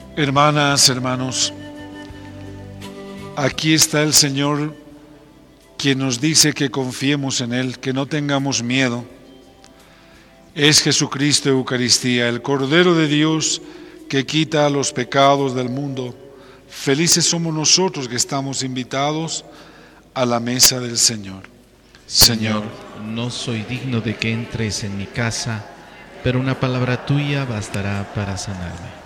Hermanas, hermanos, aquí está el Señor, quien nos dice que confiemos en Él, que no tengamos miedo. Es Jesucristo Eucaristía, el Cordero de Dios que quita los pecados del mundo. Felices somos nosotros que estamos invitados a la mesa del Señor. Señor, no soy digno de que entres en mi casa, pero una palabra tuya bastará para sanarme.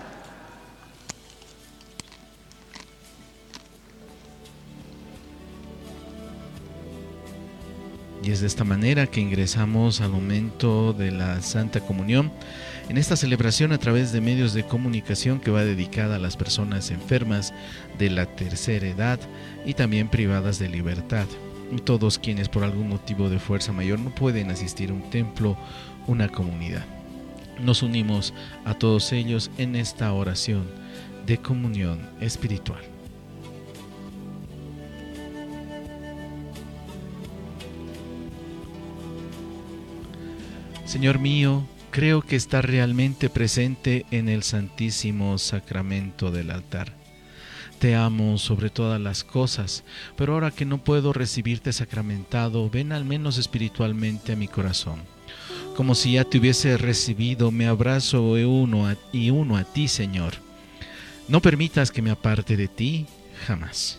Y es de esta manera que ingresamos al momento de la Santa Comunión, en esta celebración a través de medios de comunicación que va dedicada a las personas enfermas de la tercera edad y también privadas de libertad. Y todos quienes por algún motivo de fuerza mayor no pueden asistir a un templo, una comunidad. Nos unimos a todos ellos en esta oración de comunión espiritual. Señor mío, creo que estás realmente presente en el Santísimo Sacramento del altar. Te amo sobre todas las cosas, pero ahora que no puedo recibirte sacramentado, ven al menos espiritualmente a mi corazón. Como si ya te hubiese recibido, me abrazo y uno a ti, Señor. No permitas que me aparte de ti, jamás.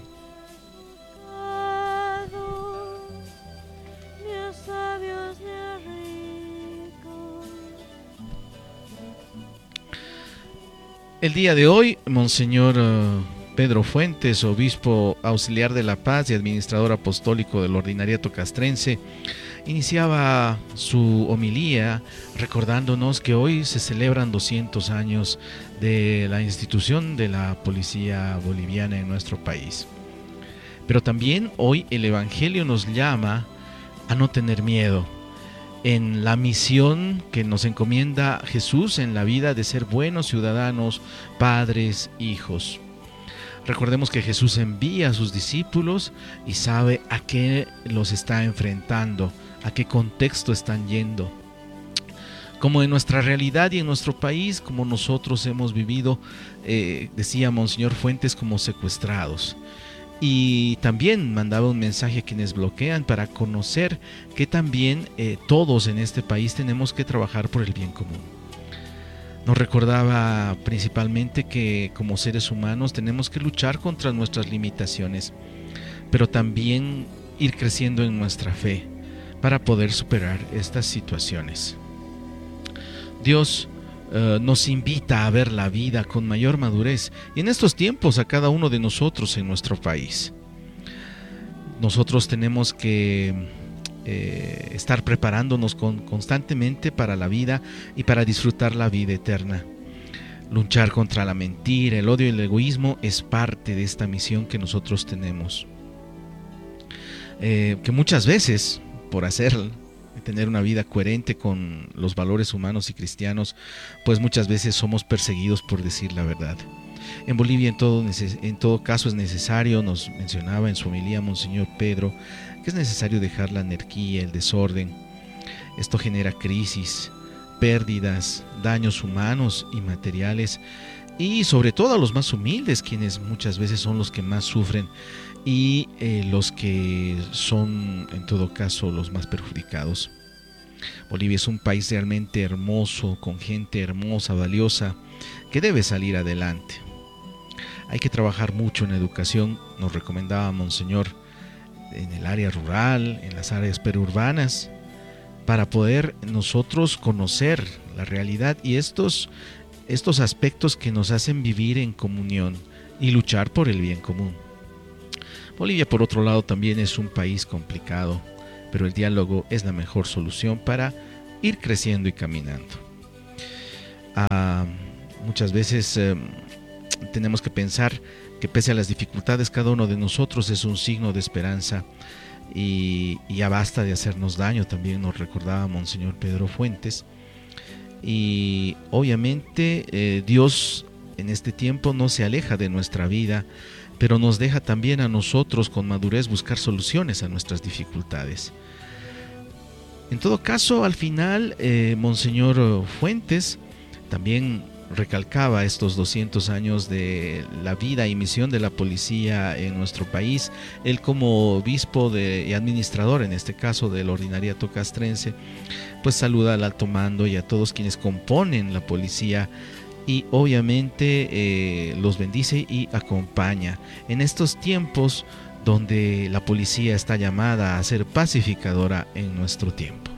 El día de hoy, Monseñor Pedro Fuentes, obispo auxiliar de La Paz y administrador apostólico del Ordinariato Castrense, iniciaba su homilía recordándonos que hoy se celebran 200 años de la institución de la policía boliviana en nuestro país. Pero también hoy el Evangelio nos llama a no tener miedo en la misión que nos encomienda Jesús en la vida de ser buenos ciudadanos, padres, hijos. Recordemos que Jesús envía a sus discípulos y sabe a qué los está enfrentando, a qué contexto están yendo. Como en nuestra realidad y en nuestro país, como nosotros hemos vivido, decía Monseñor Fuentes, como secuestrados. Y también mandaba un mensaje a quienes bloquean para conocer que también todos en este país tenemos que trabajar por el bien común. Nos recordaba principalmente que como seres humanos tenemos que luchar contra nuestras limitaciones, pero también ir creciendo en nuestra fe para poder superar estas situaciones. Dios nos invita a ver la vida con mayor madurez y en estos tiempos a cada uno de nosotros en nuestro país. Nosotros tenemos que estar preparándonos constantemente para la vida y para disfrutar la vida eterna. Luchar contra la mentira, el odio y el egoísmo es parte de esta misión que nosotros tenemos. Que muchas veces, por tener una vida coherente con los valores humanos y cristianos, pues muchas veces somos perseguidos por decir la verdad. En Bolivia en todo caso es necesario, nos mencionaba en su homilía Monseñor Pedro, que es necesario dejar la anarquía, el desorden. Esto genera crisis, pérdidas, daños humanos y materiales, y sobre todo a los más humildes, quienes muchas veces son los que más sufren y los que son en todo caso los más perjudicados. Bolivia es un país realmente hermoso, con gente hermosa, valiosa, que debe salir adelante. Hay que trabajar mucho en educación, nos recomendaba Monseñor, en el área rural, en las áreas perurbanas, para poder nosotros conocer la realidad y estos aspectos que nos hacen vivir en comunión y luchar por el bien común. Bolivia, por otro lado, también es un país complicado, pero el diálogo es la mejor solución para ir creciendo y caminando. Muchas veces tenemos que pensar que pese a las dificultades, cada uno de nosotros es un signo de esperanza y ya basta de hacernos daño, también nos recordaba Monseñor Pedro Fuentes. Y obviamente Dios en este tiempo no se aleja de nuestra vida, pero nos deja también a nosotros con madurez buscar soluciones a nuestras dificultades. En todo caso, al final, Monseñor Fuentes también recalcaba estos 200 años de la vida y misión de la policía en nuestro país. Él, como obispo y administrador, en este caso del Ordinariato Castrense, pues saluda al alto mando y a todos quienes componen la policía, y obviamente los bendice y acompaña en estos tiempos donde la policía está llamada a ser pacificadora en nuestro tiempo.